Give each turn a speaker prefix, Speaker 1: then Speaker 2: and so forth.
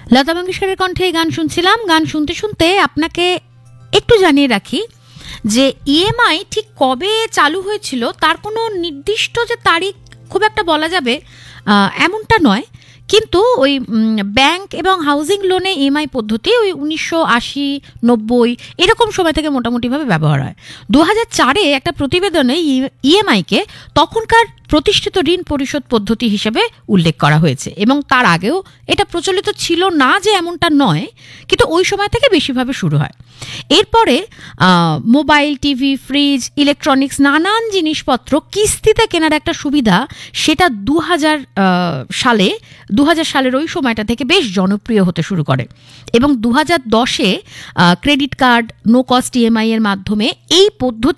Speaker 1: লতা মঙ্গেশকরের কণ্ঠে গান শুনছিলাম। গান শুনতে শুনতে আপনাকে একটু জানিয়ে রাখি যে ইএমআই ঠিক কবে চালু হয়েছিল তার কোনো নির্দিষ্ট যে তারিখ খুব একটা বলা যাবে এমনটা নয়, কিন্তু ওই ব্যাংক এবং হাউজিং লোনে ইএমআই পদ্ধতি ওই 1980-90 এরকম সময় থেকে মোটামুটিভাবে ব্যবহার হয়। 2004-এ একটা প্রতিবেদনে ইএমআইকে তখনকার প্রতিষ্ঠিত ঋণ পরিশোধ পদ্ধতি হিসেবে উল্লেখ করা হয়েছে, এবং তার আগেও এটা প্রচলিত ছিল না যে এমনটা নয়, কিন্তু ওই সময় থেকে বেশিভাবে শুরু হয়। এরপরে মোবাইল, টিভি, ফ্রিজ, ইলেকট্রনিক্স নানান জিনিসপত্র কিস্তিতে কেনার একটা সুবিধা, সেটা 2000 সালের ওই সময়টা থেকে বেশ জনপ্রিয় হতে শুরু করে, এবং 2010-এ credit card, no cost EMI এর মাধ্যমে এই পদ্ধতি